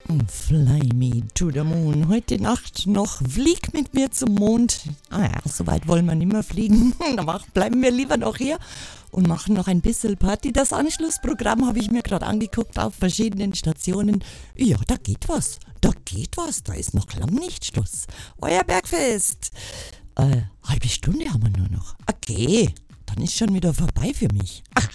Fly me to the moon. Heute Nacht noch flieg mit mir zum Mond. So weit wollen wir nicht mehr fliegen. Bleiben wir lieber noch hier und machen noch ein bisschen Party. Das Anschlussprogramm habe ich mir gerade angeguckt auf verschiedenen Stationen. Ja, da geht was. Da ist noch lang nicht Schluss. Euer Bergfest. Halbe Stunde haben wir nur noch. Okay, dann ist schon wieder vorbei für mich. Ach,